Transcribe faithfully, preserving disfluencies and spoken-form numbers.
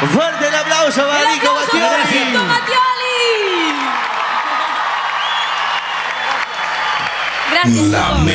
Fuerte el aplauso para Nico Mattioli. Nico Mattioli. Gracias, Nico.